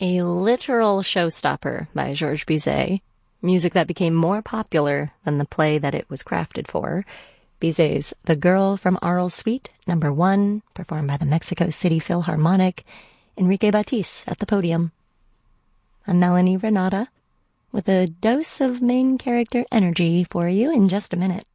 A literal showstopper by Georges Bizet, music that became more popular than the play that it was crafted for. Bizet's The Girl from Arles Suite, number 1, performed by the Mexico City Philharmonic, Enrique Batiste at the podium. I'm Melanie Renata, with a dose of main character energy for you in just a minute.